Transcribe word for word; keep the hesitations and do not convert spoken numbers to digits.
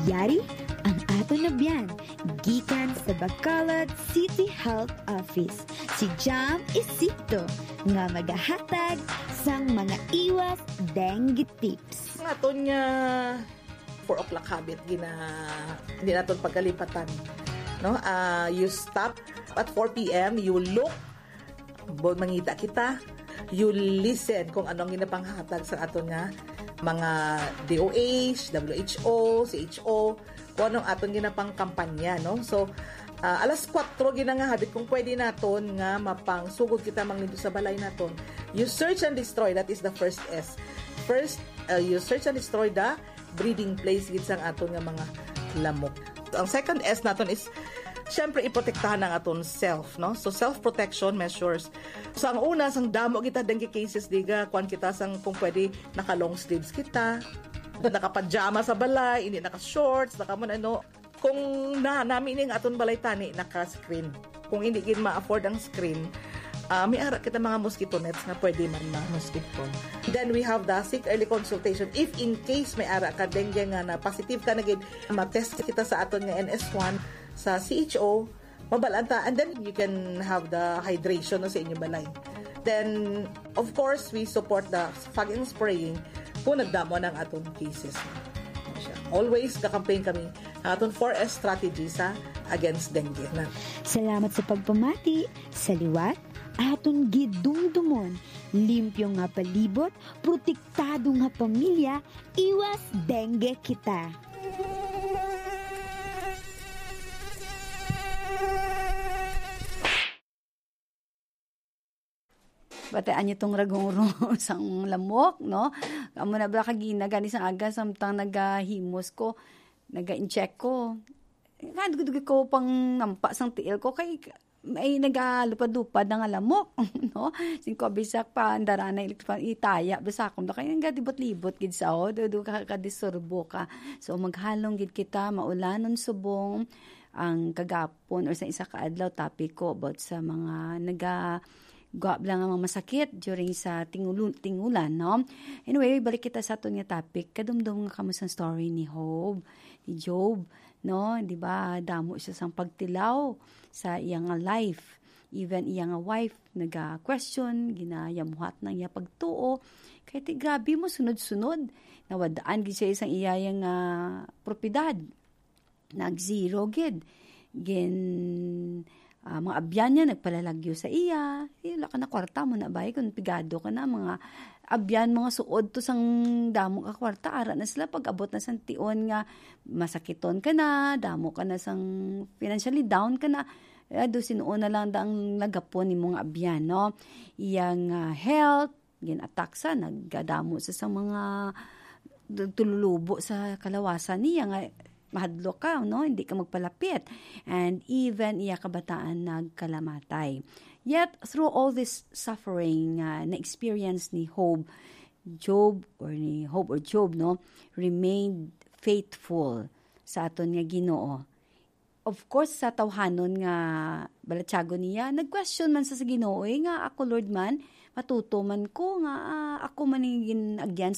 Yari ang aton na biyan, gikan sa Bacolod City Health Office. Si Jam Isito nga magahatag sang mga iwas dengue tips. Ang aton nga four o'clock habit gina hindi naton pagkalipatan. No? Uh, you stop at four p.m. You look, mangita kita, you listen kung anong ginapanghatag sa aton nga mga D O H, W H O, C H O, kung anong aton ginapang kampanya, no? So, uh, alas kwatro ginangahabit kung pwede naton nga mapang sugod kita manglindo sa balay naton. You search and destroy, that is the first S. First, uh, you search and destroy the breeding place gid sang aton nga mga lamok. Ang second S naton is syempre iprotektahan ang aton self, no? So self-protection measures. So ang una sang damo kita dengue cases diga kuan kita sang kung pwede naka long sleeves kita, naka-pajama sa balay, hindi naka-shorts, naka man ano. Kung na namin ning aton balay tani naka-screen. Kung hindi gid ma-afford ang screen, uh, may ara kita mga mosquito nets na pwede man na mosquito. Then we have the sick early consultation. If in case may ara ka dengue nga na positive ka na gid, ma-test kita sa aton nga N S one sa C H O, mabalanta, and then you can have the hydration no, sa inyong balay. Then, of course, we support the fog and spraying kung nagdamo ng aton cases. Always kakampaign kami ang aton four S strategy sa against dengue na. Salamat sa pagpamati. Sa liwat, aton gidumdumon, limpyo nga palibot, protektado nga pamilya, iwas dengue kita. Bataan niyo itong ragong sang lamok, no? Amo na ba kagina, gani sang aga, samtang nagahimos ko, naga-incheck ko. Kadugdug ko pang nampa sang tiil ko, kay may nagalupad-lupad ng lamok, no? Singko bisak pa, andara na itaya, basa akong, kaya nga libot-libot gid sa o, dudu ka kadisorbo ka. So maghalong gid kita, maulanon subong, ang kagapon, or sa isa kaadlaw, topic ko about sa mga naga Gawab lang ang masakit during sa tingulun, tingulan, no? Anyway, balik kita sa aton nga topic. Kadumdum nga kamo sa story ni Job, ni Job, no? Di ba? Damo siya sang pagtilaw sa iyang life. Even iyang wife naga-question, ginayamuhat ng iya pagtuo. Kaya ti grabe mo, sunod-sunod. Nawadaan gid siya isang iyayang uh, propiedad. Nag-zero gid. Gin Uh, mga abyan niya, nagpalalagyo sa iya. Wala ka na kwarta mo na ba? Kung pigado ka na, mga abyan, mga suod to sang damo ka kwarta. Ara na sila pag-abot na sang tion nga, masakiton ka na, damo ka na sang financially down ka na. Eh, do sinuon na lang daang nagapon ni mga abyan, no? Iyang uh, health, gin-attack sa, naggadamo sa sang mga tululubo sa kalawasan niya nga, mahadlo ka, no? Hindi ka magpalapit. And even iya kabataan nagkalamatay. Yet, through all this suffering uh, na experience ni Job, Job or ni Job or Job, no? Remained faithful sa aton nga Ginoo. Of course, sa tawhanon nga balatyago niya, nag-question man sa sa Ginoo, eh, nga ako Lord man, matuto man ko nga uh, ako maningin agyan